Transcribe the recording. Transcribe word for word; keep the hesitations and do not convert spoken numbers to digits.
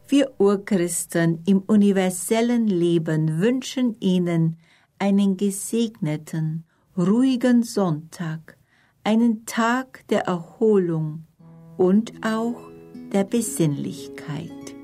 Wir Urchristen im universellen Leben wünschen Ihnen einen gesegneten, ruhigen Sonntag, einen Tag der Erholung und auch der Besinnlichkeit.